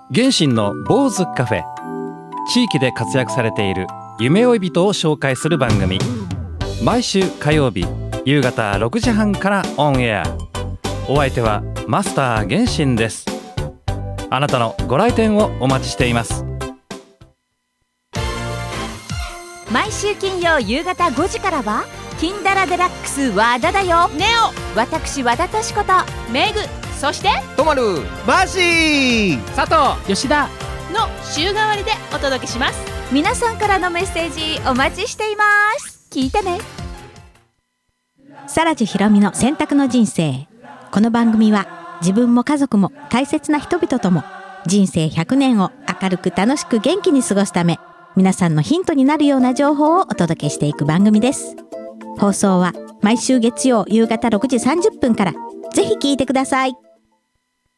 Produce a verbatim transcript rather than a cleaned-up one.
原神の坊主カフェ、地域で活躍されている夢追い人を紹介する番組、毎週火曜日夕方ろくじはんからオンエア。お相手はマスター原神です。あなたのご来店をお待ちしています。 毎週金曜夕方ごじからは金ダラデラックス和田だよ。ネオ、私和田敏子とメグ、そしてとまる、マーシー、 佐藤、吉田の週替わりでお届けします。 皆さんからのメッセージお待ちしています。聞いてね。サラジひろみの選択の人生。この番組は自分も家族も大切な人々とも人生ひゃくねんを明るく楽しく元気に過ごすため、皆さんのヒントになるような情報をお届けしていく番組です。放送は毎週月曜夕方ろくじさんじゅっぷんから。ぜひ聞いてください。